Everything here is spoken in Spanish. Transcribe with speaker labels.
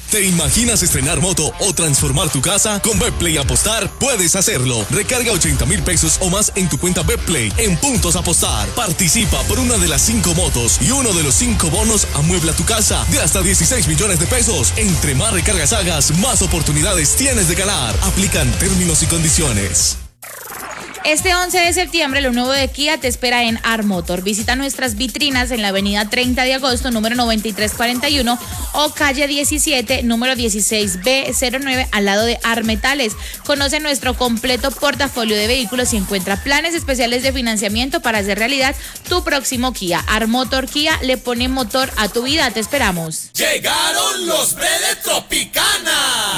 Speaker 1: ¿Te imaginas estrenar moto o transformar tu casa? Con Betplay Apostar puedes hacerlo. Recarga 80,000 pesos o más en tu cuenta Betplay en Puntos Apostar. Participa por una de las 5 motos y uno de los 5 bonos amuebla tu casa de hasta 16 millones de pesos. Entre más recargas hagas, más oportunidades tienes de ganar. Aplican términos y condiciones.
Speaker 2: Este 11 de septiembre, lo nuevo de Kia te espera en Armotor. Visita nuestras vitrinas en la avenida 30 de agosto, número 9341, o calle 17, número 16B09, al lado de Armetales. Conoce nuestro completo portafolio de vehículos y encuentra planes especiales de financiamiento para hacer realidad tu próximo Kia. Armotor Kia le pone motor a tu vida. Te esperamos.
Speaker 3: Llegaron los Bredes Tropicana.